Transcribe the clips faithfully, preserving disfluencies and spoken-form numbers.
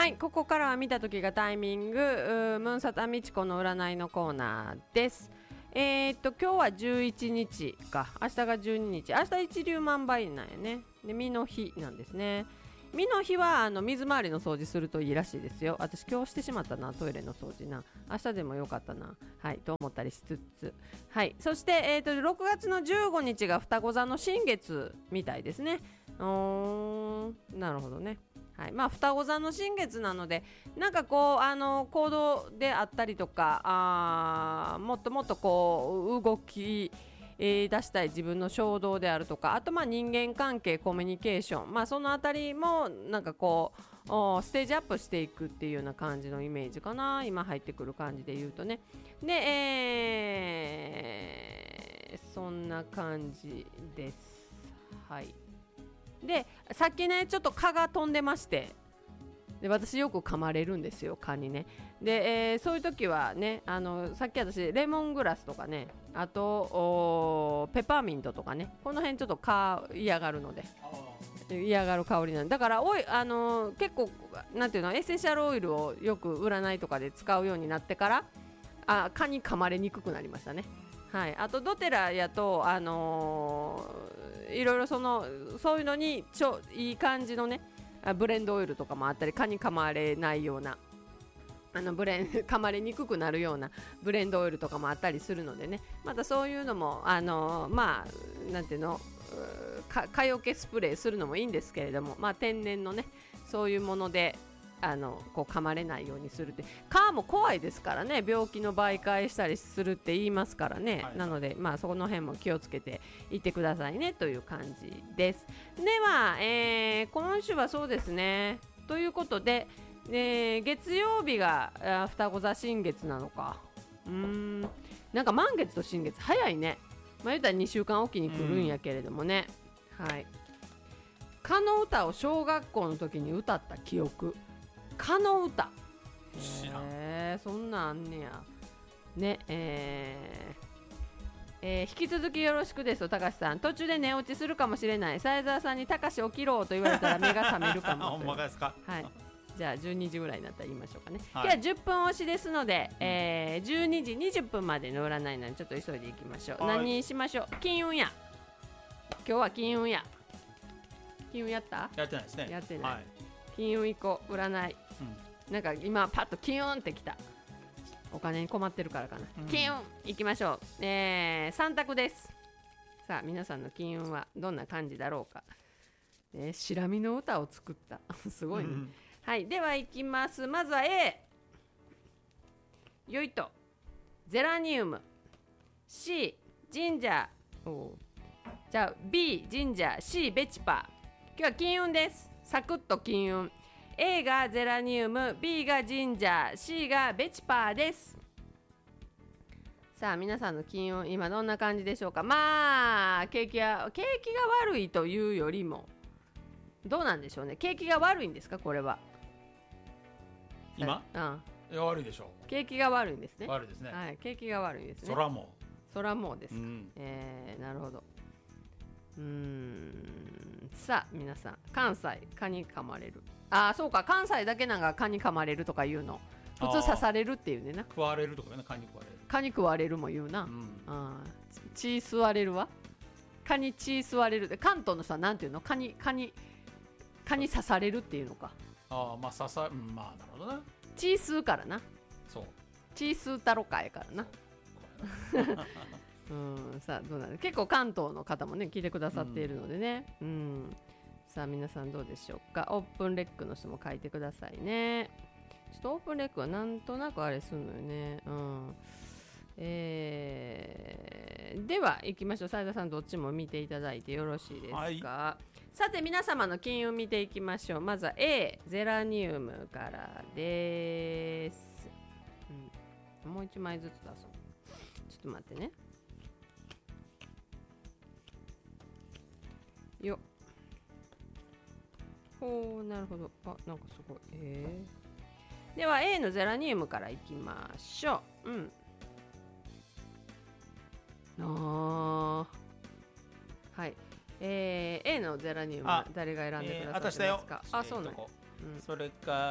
、ここからは見た時がタイミング、ムーンサタミチコの占いのコーナーです。えー、っと今日はじゅういちにちか、明日がじゅうににち、明日一粒万倍なんやね。で、実の日なんですね。実の日はあの水回りの掃除するといいらしいですよ。私今日してしまったな、トイレの掃除な。明日でもよかったな、はいと思ったりしつつ、はい。そして、えー、とろくがつのじゅうごにちが双子座の新月みたいですね。うーん、なるほどね。はい。まあ双子座の新月なので、なんかこうあの行動であったりとか、あもっともっとこう動きえー、出したい自分の衝動であるとか、あとまあ人間関係、コミュニケーション、まあそのあたりもなんかこうステージアップしていくっていうような感じのイメージかな、今入ってくる感じで言うとね。で、えー、そんな感じです。はい。で、さっきねちょっと蚊が飛んでまして、で私よく噛まれるんですよ、蚊にね。で、えー、そういう時はね、あのさっき私レモングラスとかね、あとペパーミントとかね、この辺ちょっと蚊嫌がるので、嫌がる香りなんで、だからおいあのー、結構なんていうの、エッセンシャルオイルをよく占いとかで使うようになってから、あ蚊に噛まれにくくなりましたね。はい。あとドテラやとあのー、いろいろそのそういうのにちょいい感じのね、ブレンドオイルとかもあったり、蚊に噛まれないような、あのブレン噛まれにくくなるようなブレンドオイルとかもあったりするのでね、またそういうのもあのまあなんていうの、蚊よけスプレーするのもいいんですけれども、まあ天然のねそういうものであのこう噛まれないようにするって、蚊も怖いですからね、病気の媒介したりするって言いますからね、はい、なのでまあそこの辺も気をつけていってくださいねという感じです。では、えー、今週はそうですね、ということで、えー、月曜日が双子座新月なのか、うーん、なんか満月と新月早いね。まあ言ったらにしゅうかんおきに来るんやけれどもね、はい。蚊の歌を小学校の時に歌った記憶、蚊の歌、へー、そんなんあんねやね。えーえー、引き続きよろしくですと、高橋さん。途中で寝落ちするかもしれない。沢沢さんに高橋起きろと言われたら目が覚めるかも。 ほんまですか。 はい。じゃあじゅうにじぐらいになったら言いましょうかね。はい、今日はじゅっぷん押しですので、えー、じゅうにじにじゅっぷんまでの占いなのでちょっと急いでいきましょう。何にしましょう。金運や。今日は金運や。金運やった？ やってないですね。 やってない。 はい、 金運行こう、占い。うん、なんか今パッと金運ってきた。お金に困ってるからかな。うん、金運いきましょう。えー、さん択です。さあ皆さんの金運はどんな感じだろうか。えー、シラミの歌を作ったすごいね。うん、はい、ではいきます。まずは A よいとゼラニウム、 C ジンジャー、おじゃあ B ジンジャー、 C ベチパー。今日は金運です。サクッと金運。 A がゼラニウム、 B がジンジャー、 C がベチパーです。さあ皆さんの金運今どんな感じでしょうか。まあ景気が景気が悪いというよりもどうなんでしょうね。景気が悪いんですか、これは今。うん、いや悪いでしょう。 景気が悪いんですね。 悪いですね。 はい、景気が悪いですね。 空も空もですか、うん、えー、なるほど。うーん、さあ皆さん、関西蚊に噛まれる、ああそうか、関西だけなんか蚊に噛まれるとか言うの。普通刺されるっていうねな。 食われるとかね、蚊に食われる、 蚊に食われるも言うな、うん、あ血吸われるわ。蚊に血吸われるで、関東の人はなんていうの、蚊に蚊に蚊に刺されるっていうのか。 ああまあ刺さ、うん、まあなるほどな。 血吸うからな。 そう、 血吸うたろかやからな。うん、さあどうなる。結構関東の方もね聞いてくださっているのでね、うん、うん、さあ皆さんどうでしょうか。オープンレックの人も書いてくださいね。ちょっとオープンレックはなんとなくあれするのよね、うん、えー、では行きましょう。斉田さんどっちも見ていただいてよろしいですか。はい、さて皆様の金運見ていきましょう。まずは A ゼラニウムからです、うん、もういちまいずつ出そう。ちょっと待ってねよっ。ほー、なるほど。あ、なんかすごい。えー、では A のゼラニウムからいきましょう。うん。あー、はい。えー、A のゼラニウム誰が選んでくださってますか。 えー、私だよ。 あ、そうなの。 うん、 それから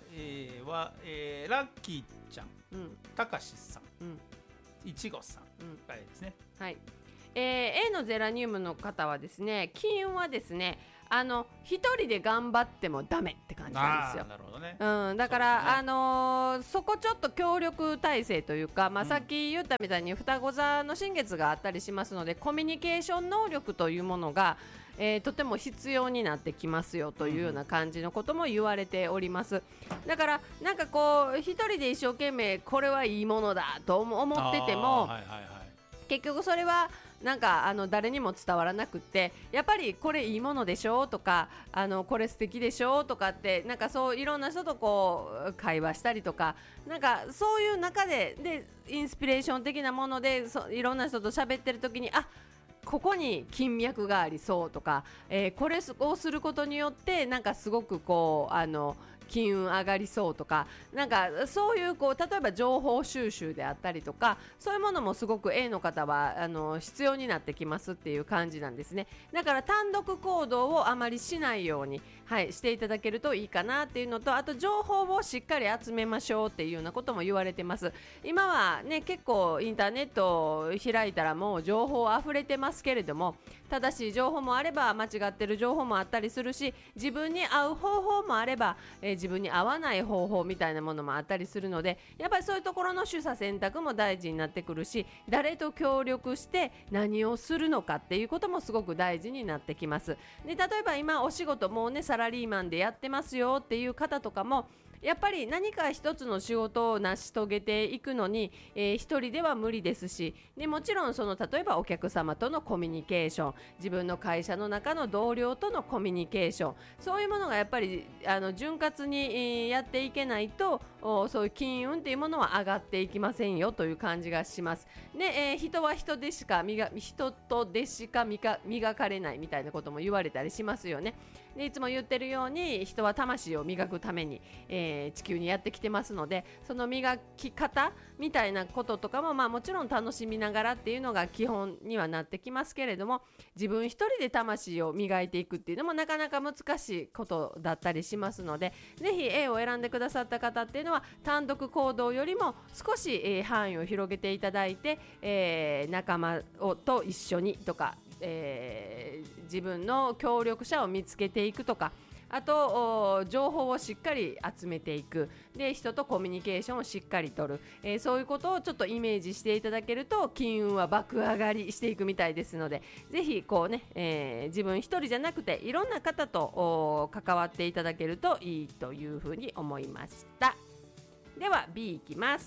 A は、えー、ラッキーちゃん、 うん、 たかしさん、 うん、 いちごさんが A ですね。 はい、えー、A のゼラニウムの方はですね、金運はですね、あの一人で頑張ってもダメって感じなんですよ。 なるほどね。 うん、だから、 ね、 あのー、そこちょっと協力体制というか、まあ、さっき言ったみたいに双子座の新月があったりしますので、コミュニケーション能力というものが、えー、とても必要になってきますよというような感じのことも言われております。だからなんかこう一人で一生懸命これはいいものだと思ってても、はいはいはい、結局それはなんかあの誰にも伝わらなくって、やっぱりこれいいものでしょとか、あのこれ素敵でしょとかって、なんかそういろんな人とこう会話したりとか、なんかそういう中ででインスピレーション的なものでそいろんな人と喋ってる時に、あ、ここに金脈がありそうとか、えー、これをすることによってなんかすごくこうあの金運上がりそうとか、なんかそういうこう例えば情報収集であったりとか、そういうものもすごく A の方はあの必要になってきますっていう感じなんですね。だから単独行動をあまりしないように、はい、していただけるといいかなっていうのと、あと情報をしっかり集めましょうっていうようなことも言われてます。今はね、結構インターネットを開いたらもう情報あふれてますけれども、正しい情報もあれば間違ってる情報もあったりするし、自分に合う方法もあれば、えー、自分に合わない方法みたいなものもあったりするので、やっぱりそういうところの取捨選択も大事になってくるし、誰と協力して何をするのかっていうこともすごく大事になってきます。で、例えば今お仕事もうねサラリーマンでやってますよっていう方とかも、やっぱり何か一つの仕事を成し遂げていくのに、えー、一人では無理ですし、でもちろんその例えばお客様とのコミュニケーション、自分の会社の中の同僚とのコミュニケーション、そういうものがやっぱりあの潤滑に、えー、やっていけないと、そういう金運っていうものは上がっていきませんよという感じがします。で、えー、人は人でしか磨人とでしか磨磨かれないみたいなことも言われたりしますよね。で、いつも言ってるように人は魂を磨くために、えー、地球にやってきてますので、その磨き方みたいなこととかも、まあ、もちろん楽しみながらっていうのが基本にはなってきますけれども、自分一人で魂を磨いていくっていうのもなかなか難しいことだったりしますので、ぜひ A を選んでくださった方っていうのは単独行動よりも少し、えー、範囲を広げていただいて、えー、仲間をと一緒にとか、えー、自分の協力者を見つけていくとか、あと情報をしっかり集めていく、で人とコミュニケーションをしっかりとる、えー、そういうことをちょっとイメージしていただけると金運は爆上がりしていくみたいですので、ぜひこうね、えー、自分一人じゃなくていろんな方と関わっていただけるといいというふうに思いました。では B いきます。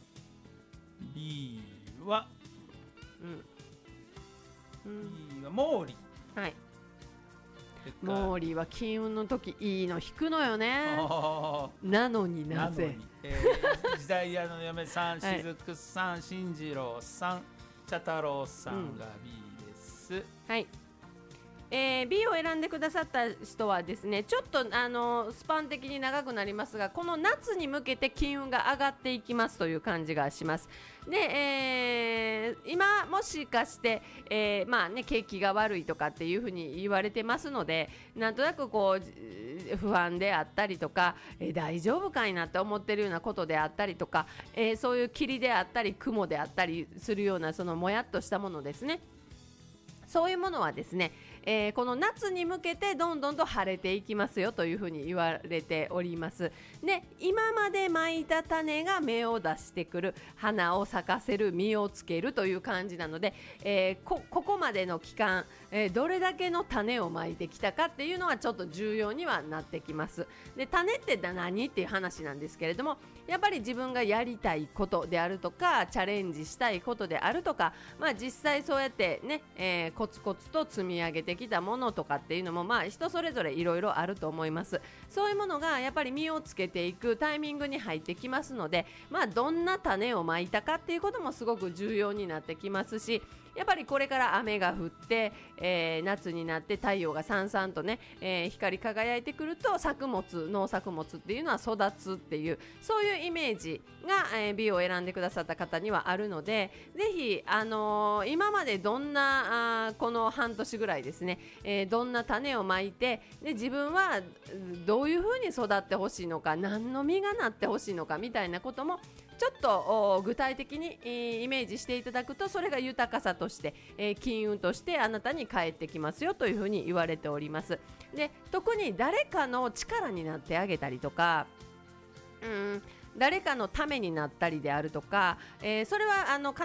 B は、 うん、 B はモーリー、 はい、モーリーは金運の時いいの引くのよね。なのになぜ、 えー、時代屋の嫁さん、しずくさん、進次郎さん、茶太郎さんが B です、うん、 はい、えー、B を選んでくださった人はですね、ちょっとあのスパン的に長くなりますが、この夏に向けて金運が上がっていきますという感じがします。で、えー、今もしかして、えー、まあね景気が悪いとかっていうふうに言われてますので、なんとなくこう不安であったりとか、えー、大丈夫かいなって思ってるようなことであったりとか、えー、そういう霧であったり雲であったりするようなそのもやっとしたものですね。そういうものはですね、えー、この夏に向けてどんどんと晴れていきますよというふうに言われております。で、今まで蒔いた種が芽を出してくる、花を咲かせる、実をつけるという感じなので、えー、こ, ここまでの期間、えー、どれだけの種を蒔いてきたかっていうのはちょっと重要にはなってきます。で、種って何っていう話なんですけれども、やっぱり自分がやりたいことであるとか、チャレンジしたいことであるとか、まあ、実際そうやってね、えー、コツコツと積み上げてきたものとかっていうのも、まあ人それぞれいろいろあると思います。そういうものがやっぱり実をつけていくタイミングに入ってきますので、まあどんな種をまいたかっていうこともすごく重要になってきますし、 やっぱりこれから雨が降って、えー、夏になって太陽がさんさんとね、えー、光り輝いてくると作物農作物っていうのは育つっていうそういうイメージが、えー、美を選んでくださった方にはあるので、ぜひ、あのー、今までどんなあこの半年ぐらいですね、えー、どんな種をまいてで自分はどういう風に育ってほしいのか、何の実がなってほしいのかみたいなこともちょっと具体的に、えー、イメージしていただくと、それが豊かさとして、えー、金運としてあなたに返ってきますよというふうに言われております。で、特に誰かの力になってあげたりとか、うん誰かのためになったりであるとか、えー、それはあの必